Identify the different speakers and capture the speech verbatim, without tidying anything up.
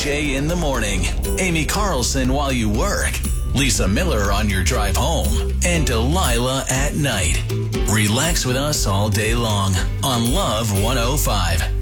Speaker 1: J in the morning, Amy Carlson while you work, Lisa Miller on your drive home, and Delilah at night. Relax with us all day long on Love one oh five.